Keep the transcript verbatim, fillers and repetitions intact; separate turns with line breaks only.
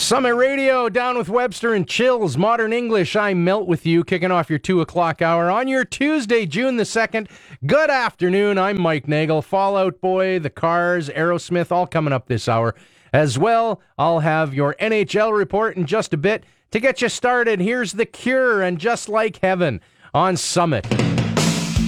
Summit Radio, Down with Webster and Chills, Modern English. I melt with you, kicking off your two o'clock hour on your Tuesday, June the second. Good afternoon. I'm Mike Nagel. Fall Out Boy, The Cars, Aerosmith, all coming up this hour. As well, I'll have your N H L report in just a bit. To get you started, here's The Cure and Just Like Heaven on Summit.